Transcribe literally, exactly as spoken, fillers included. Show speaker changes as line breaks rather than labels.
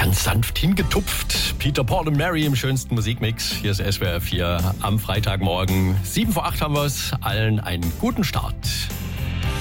ganz sanft hingetupft. Peter, Paul und Mary im schönsten Musikmix. Hier ist S W R vier am Freitagmorgen. Sieben vor acht haben wir es. Allen einen guten Start.